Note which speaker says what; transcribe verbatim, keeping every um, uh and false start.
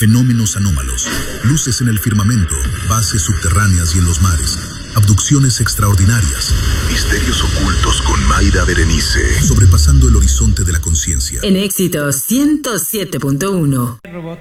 Speaker 1: fenómenos anómalos, luces en el firmamento, bases subterráneas y en los mares, abducciones extraordinarias, misterios ocultos con Mayra Berenice, sobrepasando el horizonte de la conciencia.
Speaker 2: En Éxitos ciento siete punto uno.
Speaker 3: Robot.